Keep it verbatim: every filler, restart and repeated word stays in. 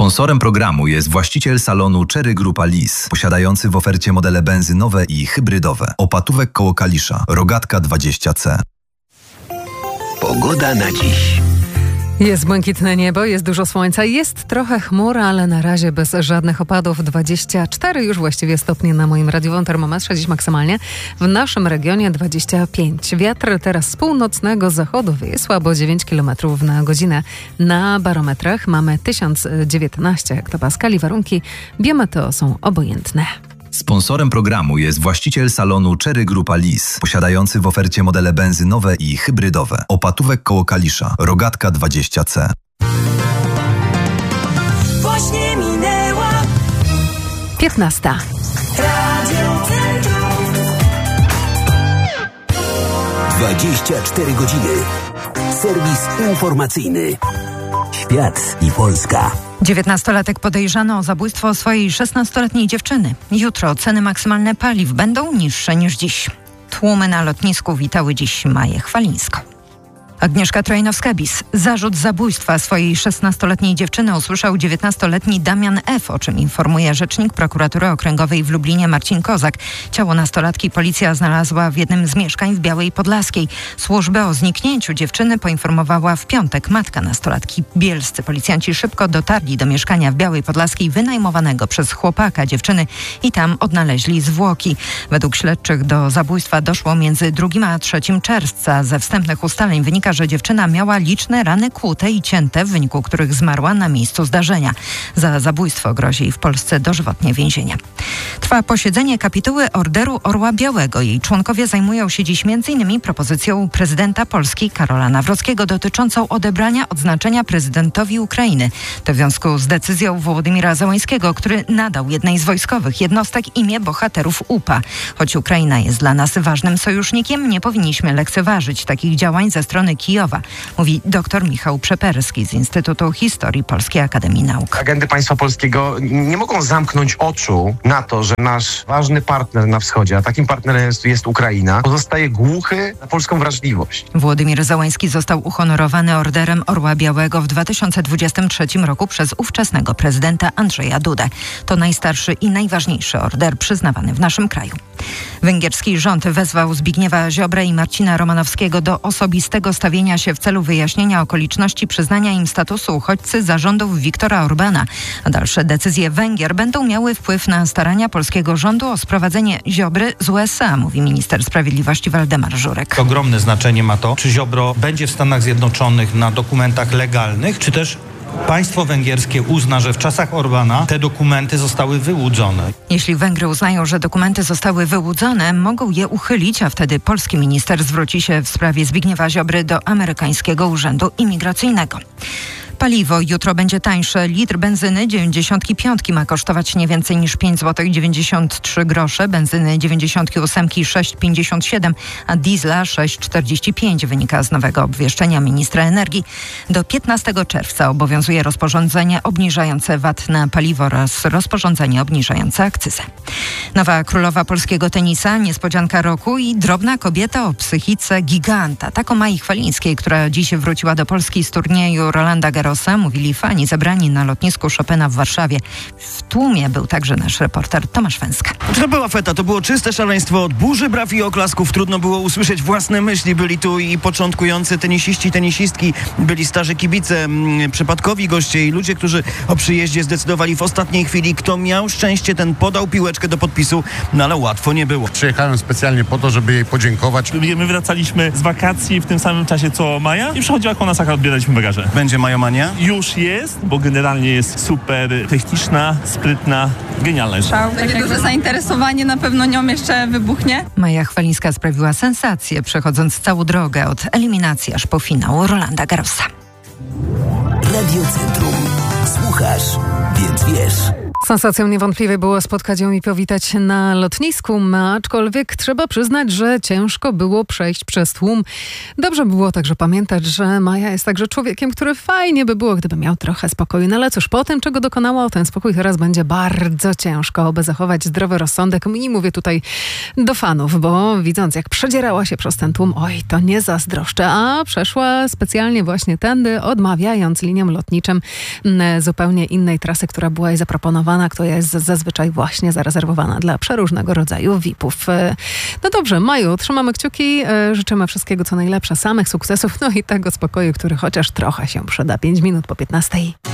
Sponsorem programu jest właściciel salonu Cherry Grupa Lis, posiadający w ofercie modele benzynowe i hybrydowe. Opatówek koło Kalisza, Rogatka dwadzieścia C. Pogoda na dziś. Jest błękitne niebo, jest dużo słońca, jest trochę chmur, ale na razie bez żadnych opadów. dwadzieścia cztery już właściwie stopnie na moim radiowym termometrze, dziś maksymalnie. W naszym regionie dwadzieścia pięć. Wiatr teraz z północnego zachodu wieje słabo dziewięć kilometrów na godzinę. Na barometrach mamy tysiąc dziewiętnaście hektopaskali. Warunki biometeo są obojętne. Sponsorem programu jest właściciel salonu Cherry Grupa Lis, posiadający w ofercie modele benzynowe i hybrydowe. Opatówek koło Kalisza, Rogatka dwadzieścia C. Właśnie minęła piętnasta. Radio Centrum. dwadzieścia cztery godziny. Serwis informacyjny. Świat i Polska. dziewiętnastolatek podejrzany o zabójstwo swojej szesnastoletniej dziewczyny. Jutro ceny maksymalne paliw będą niższe niż dziś. Tłumy na lotnisku witały dziś Maję Chwalińską. Agnieszka Trojnowska-Bis. Zarzut zabójstwa swojej szesnastoletniej dziewczyny usłyszał dziewiętnastoletni Damian F., o czym informuje rzecznik prokuratury okręgowej w Lublinie Marcin Kozak. Ciało nastolatki policja znalazła w jednym z mieszkań w Białej Podlaskiej. Służbę o zniknięciu dziewczyny poinformowała w piątek matka nastolatki. Bielscy policjanci szybko dotarli do mieszkania w Białej Podlaskiej wynajmowanego przez chłopaka dziewczyny i tam odnaleźli zwłoki. Według śledczych do zabójstwa doszło między drugim a trzecim czerwca. Ze wstępnych ustaleń wynika, że dziewczyna miała liczne rany kłute i cięte, w wyniku których zmarła na miejscu zdarzenia. Za zabójstwo grozi jej w Polsce dożywotnie więzienie. Trwa posiedzenie kapituły Orderu Orła Białego. Jej członkowie zajmują się dziś między innymi propozycją prezydenta Polski Karola Nawrockiego dotyczącą odebrania odznaczenia prezydentowi Ukrainy. To w związku z decyzją Wołodymyra Zełańskiego, który nadał jednej z wojskowych jednostek imię bohaterów U P A. Choć Ukraina jest dla nas ważnym sojusznikiem, nie powinniśmy lekceważyć takich działań ze strony Kijowa, mówi dr Michał Przeperski z Instytutu Historii Polskiej Akademii Nauk. Agendy państwa polskiego nie mogą zamknąć oczu na to, że nasz ważny partner na wschodzie, a takim partnerem jest, jest Ukraina, pozostaje głuchy na polską wrażliwość. Wołodymyr Zełański został uhonorowany Orderem Orła Białego w dwa tysiące dwudziestym trzecim roku przez ówczesnego prezydenta Andrzeja Dudę. To najstarszy i najważniejszy order przyznawany w naszym kraju. Węgierski rząd wezwał Zbigniewa Ziobrę i Marcina Romanowskiego do osobistego stawienia się w celu wyjaśnienia okoliczności przyznania im statusu uchodźcy za rządów Viktora Orbana. A dalsze decyzje Węgier będą miały wpływ na starania polskiego rządu o sprowadzenie Ziobry z U S A, mówi minister sprawiedliwości Waldemar Żurek. Ogromne znaczenie ma to, czy Ziobro będzie w Stanach Zjednoczonych na dokumentach legalnych, czy też państwo węgierskie uzna, że w czasach Orbana te dokumenty zostały wyłudzone. Jeśli Węgry uznają, że dokumenty zostały wyłudzone, mogą je uchylić, a wtedy polski minister zwróci się w sprawie Zbigniewa Ziobry do amerykańskiego urzędu imigracyjnego. Paliwo jutro będzie tańsze. Litr benzyny dziewięćdziesiątki piątki ma kosztować nie więcej niż pięć złotych dziewięćdziesiąt trzy grosze, benzyny dziewięćdziesiątki ósemki sześć pięćdziesiąt siedem, a diesla sześć czterdzieści pięć, wynika z nowego obwieszczenia ministra energii. Do piętnastego czerwca obowiązuje rozporządzenie obniżające V A T na paliwo oraz rozporządzenie obniżające akcyzę. Nowa królowa polskiego tenisa, niespodzianka roku i drobna kobieta o psychice giganta. Tak o Mai Chwalińskiej, która dziś wróciła do Polski z turnieju Rolanda Garrosa, mówili fani zebrani na lotnisku Chopina w Warszawie. W tłumie był także nasz reporter Tomasz Węska. To była feta, to było czyste szaleństwo. Od burzy braw i oklasków trudno było usłyszeć własne myśli. Byli tu i początkujący tenisiści, tenisistki, byli starzy kibice, m, przypadkowi goście i ludzie, którzy o przyjeździe zdecydowali w ostatniej chwili. Kto miał szczęście, ten podał piłeczkę do podpisu, no ale łatwo nie było. Przyjechałem specjalnie po to, żeby jej podziękować. My wracaliśmy z wakacji w tym samym czasie co Maja i przychodziła koło nas, jak odbieraliśmy bagaże. Będzie Majomania? Już jest, bo generalnie jest super techniczna, sprytna, genialna jest. Będzie duże zainteresowanie, na pewno nią jeszcze wybuchnie. Maja Chwalińska sprawiła sensację, przechodząc całą drogę od eliminacji aż po finał Rolanda Garrosa. Radio Centrum. Słuchasz, więc wiesz. Sensacją niewątpliwie było spotkać ją i powitać na lotnisku, aczkolwiek trzeba przyznać, że ciężko było przejść przez tłum. Dobrze by było także pamiętać, że Maja jest także człowiekiem, który fajnie by było, gdyby miał trochę spokoju. No ale cóż, po tym, czego dokonała, o ten spokój teraz będzie bardzo ciężko, aby zachować zdrowy rozsądek. I mówię tutaj do fanów, bo widząc, jak przedzierała się przez ten tłum, oj, to nie zazdroszczę, a przeszła specjalnie właśnie tędy, odmawiając liniom lotniczym zupełnie innej trasy, która była jej zaproponowana, która jest zazwyczaj właśnie zarezerwowana dla przeróżnego rodzaju V I P-ów. No dobrze, Maju, trzymamy kciuki, życzymy wszystkiego co najlepsze, samych sukcesów, no i tego spokoju, który chociaż trochę się przyda. Pięć minut po piętnastej.